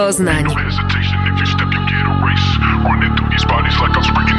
Poznań. No hesitation if you step, you get erased. Running through these bodies like I'm springing